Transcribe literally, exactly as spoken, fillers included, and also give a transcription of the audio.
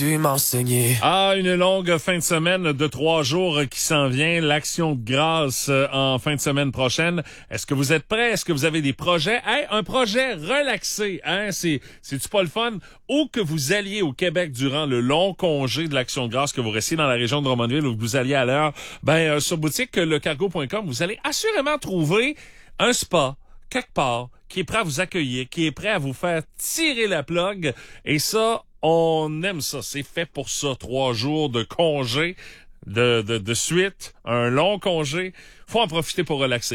Tu m'enseigner. Ah, une longue fin de semaine de trois jours qui s'en vient. L'Action de grâce euh, en fin de semaine prochaine. Est-ce que vous êtes prêts? Est-ce que vous avez des projets? Hey, un projet relaxé, hein? C'est, c'est-tu pas le fun? Ou que vous alliez au Québec durant le long congé de l'Action de grâce, que vous restiez dans la région de Drummondville ou que vous alliez à l'heure, ben, euh, sur boutique lecargo point com, vous allez assurément trouver un spa quelque part qui est prêt à vous accueillir, qui est prêt à vous faire tirer la plug. Et ça, on aime ça. C'est fait pour ça. Trois jours de congé de, de, de suite. Un long congé. Faut en profiter pour relaxer.